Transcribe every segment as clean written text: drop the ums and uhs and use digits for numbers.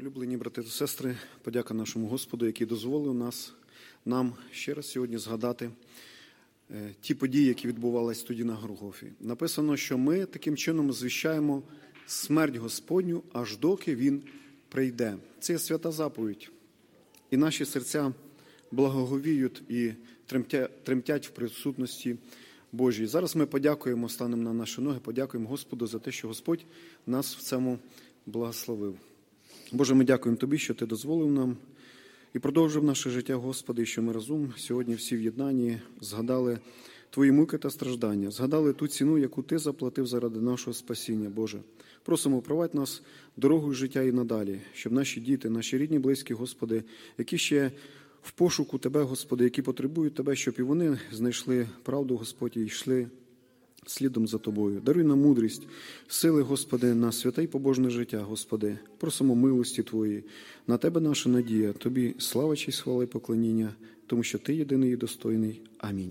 Улюблені брати та сестри, подяка нашому Господу, який дозволив нам ще раз сьогодні згадати ті події, які відбувалися тоді на Голгофі. Написано, що ми таким чином звіщаємо смерть Господню, аж доки Він прийде. Це є свята заповідь. І наші серця благоговіють і тремтять в присутності Божій. Зараз ми подякуємо, станемо на наші ноги, подякуємо Господу за те, що Господь нас в цьому благословив. Боже, ми дякуємо Тобі, що Ти дозволив нам і продовжив наше життя, Господи, що ми разом сьогодні всі в єднанні згадали Твої муки та страждання, згадали ту ціну, яку Ти заплатив заради нашого спасіння, Боже. Просимо, провадь нас дорогою життя і надалі, щоб наші діти, наші рідні, близькі, Господи, які ще в пошуку Тебе, Господи, які потребують Тебе, щоб і вони знайшли правду, Господь, і йшли слідом за Тобою. Даруй нам мудрість, сили, Господи, на святе й побожне життя, Господи. Просимо милості Твої. На Тебе наша надія. Тобі слава, честь, хвала і поклоніння, тому що Ти єдиний і достойний. Амінь.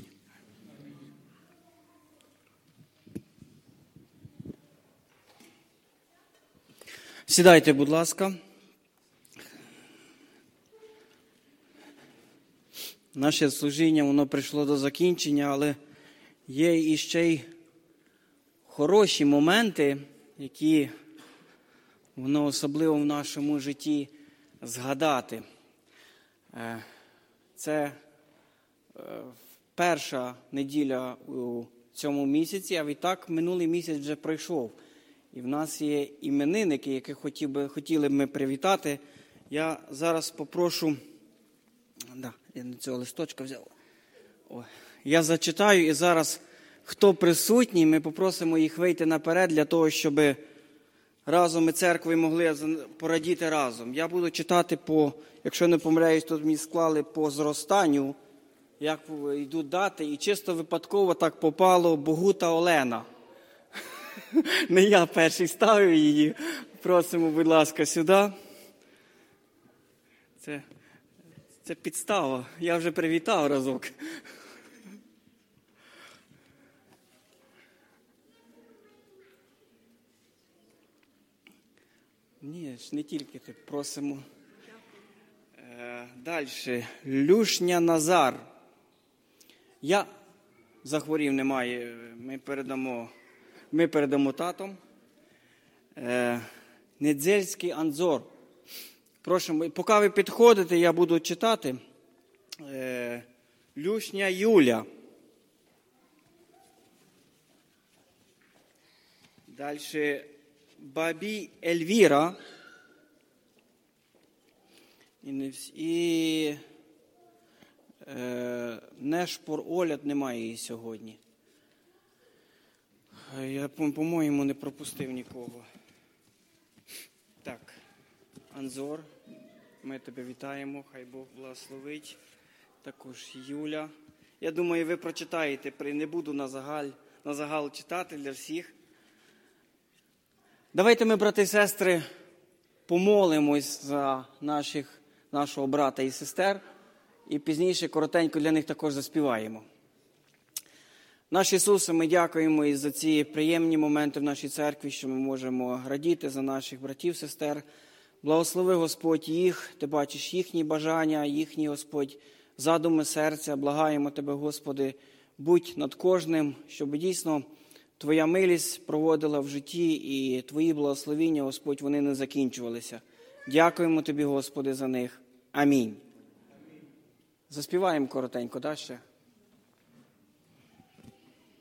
Сідайте, будь ласка. Наше служіння, воно прийшло до закінчення, але є іще й хороші моменти, які воно особливо в нашому житті згадати. Це перша неділя у цьому місяці, а відтак минулий місяць вже пройшов. І в нас є іменинники, яких хотіли б ми привітати. Я зараз попрошу, я не цього листочка взяв. Я зачитаю, і зараз, хто присутній, ми попросимо їх вийти наперед для того, щоб разом і церкви могли порадіти разом. Я буду читати якщо не помиляюсь, тут мені склали по зростанню, як йдуть дати, і чисто випадково так попало Богута Олена. Не я перший ставив її. Просимо, будь ласка, сюди. Це підстава. Я вже привітав разок. Ні, ж не тільки ти. Просимо. Далі. Люшня Назар. Я захворів, немає. Ми передамо татом. Недзельський Анзор. Прошу, поки ви підходите, я буду читати. Люшня Юля. Далі Бабі Ельвіра. І Нешпор Оляд, немає її сьогодні. Я, по-моєму, не пропустив нікого. Так, Анзор, ми тебе вітаємо, хай Бог благословить. Також Юля. Я думаю, ви прочитаєте, не буду на загал читати для всіх. Давайте ми, брати і сестри, помолимось за нашого брата і сестер, і пізніше коротенько для них також заспіваємо. Наш Ісусе, ми дякуємо і за ці приємні моменти в нашій церкві, що ми можемо радіти за наших братів, сестер. Благослови, Господь, їх, Ти бачиш їхні бажання, їхні, Господь, задуми серця. Благаємо Тебе, Господи, будь над кожним, щоб дійсно Твоя милість проводила в житті і Твої благословіння, Господь, вони не закінчувалися. Дякуємо Тобі, Господи, за них. Амінь. Заспіваємо коротенько, ще?